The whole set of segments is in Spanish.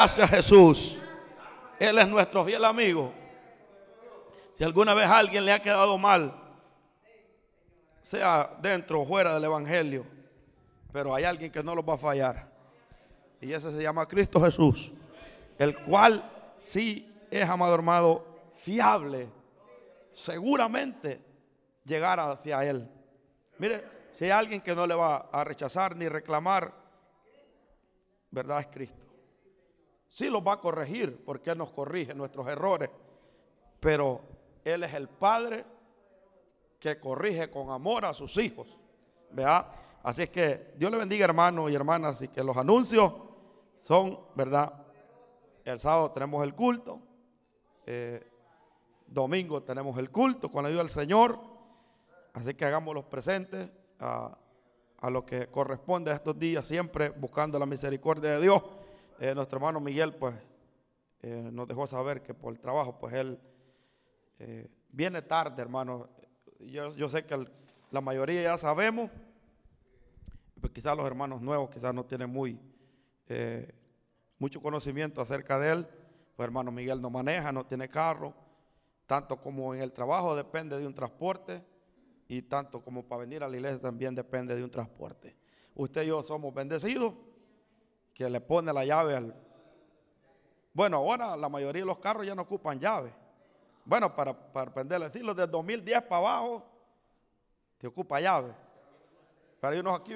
Gracias, Jesús. Él es nuestro fiel amigo. Si alguna vez a alguien le ha quedado mal, sea dentro o fuera del evangelio, pero hay alguien que no los va a fallar, y ese se llama Cristo Jesús, el cual sí es, amado hermano, fiable. Seguramente llegar hacia Él. Mire, si hay alguien que no le va a rechazar ni reclamar, verdad, es Cristo. Sí los va a corregir, porque Él nos corrige nuestros errores, pero Él es el Padre que corrige con amor a sus hijos, ¿verdad? Así es que Dios le bendiga, hermanos y hermanas, y que los anuncios son, ¿verdad? El sábado tenemos el culto, domingo tenemos el culto con la ayuda del Señor, así que hagámoslos presentes a lo que corresponde a estos días, siempre buscando la misericordia de Dios. Nuestro hermano Miguel pues nos dejó saber que por el trabajo pues él viene tarde, hermano. Yo sé que la mayoría ya sabemos, pues quizás los hermanos nuevos quizás no tienen mucho conocimiento acerca de él. Pues hermano Miguel no maneja, no tiene carro, tanto como en el trabajo depende de un transporte, y tanto como para venir a la iglesia también depende de un transporte. Usted y yo somos bendecidos, que le pone la llave bueno, ahora la mayoría de los carros ya no ocupan llave. Bueno, para prenderle, decirlo, desde 2010 para abajo te ocupa llave. Pero hay unos aquí,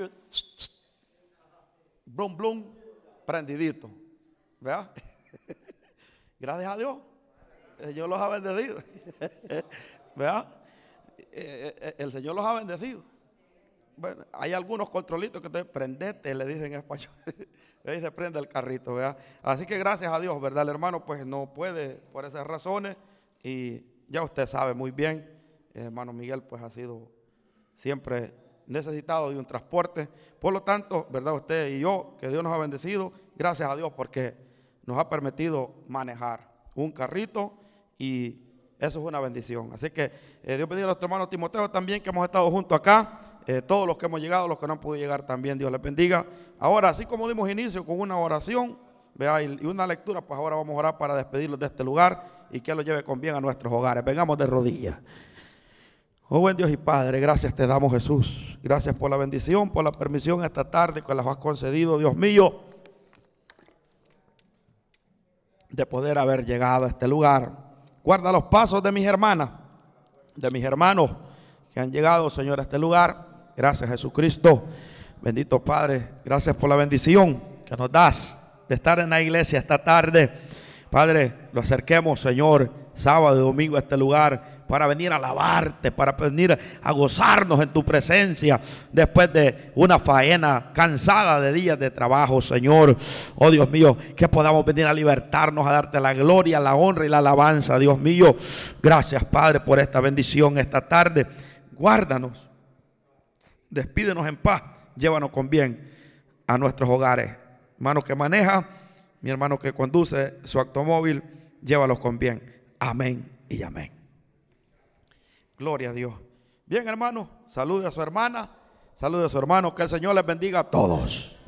blum, blum, prendidito, ¿verdad? Gracias a Dios, el Señor los ha bendecido, ¿verdad? El Señor los ha bendecido. Bueno, hay algunos controlitos que te prendete, le dicen en español. Ahí se prende el carrito, ¿verdad? Así que gracias a Dios, ¿verdad? El hermano pues no puede por esas razones, y ya usted sabe muy bien, hermano Miguel pues ha sido siempre necesitado de un transporte. Por lo tanto, ¿verdad? Usted y yo, que Dios nos ha bendecido, gracias a Dios porque nos ha permitido manejar un carrito, y eso es una bendición. Así que Dios bendiga a nuestro hermano Timoteo también, que hemos estado juntos acá. Todos los que hemos llegado, los que no han podido llegar también, Dios les bendiga. Ahora, así como dimos inicio con una oración, ¿vea? Y una lectura, pues ahora vamos a orar para despedirlos de este lugar y que Él los lleve con bien a nuestros hogares. Vengamos de rodillas. Oh buen Dios y Padre, gracias te damos, Jesús. Gracias por la bendición, por la permisión esta tarde que nos has concedido, Dios mío, de poder haber llegado a este lugar. Guarda los pasos de mis hermanas, de mis hermanos que han llegado, Señor, a este lugar. Gracias, Jesucristo. Bendito Padre, gracias por la bendición que nos das de estar en la iglesia esta tarde. Padre, lo acerquemos, Señor, sábado y domingo a este lugar para venir a alabarte, para venir a gozarnos en tu presencia después de una faena cansada de días de trabajo, Señor. Oh Dios mío, que podamos venir a libertarnos, a darte la gloria, la honra y la alabanza, Dios mío. Gracias, Padre, por esta bendición esta tarde. Guárdanos, despídenos en paz, llévanos con bien a nuestros hogares. Hermano que maneja, mi hermano que conduce su automóvil, llévalos con bien. Amén y amén. Gloria a Dios. Bien, hermano, salude a su hermana, salude a su hermano, que el Señor les bendiga a todos.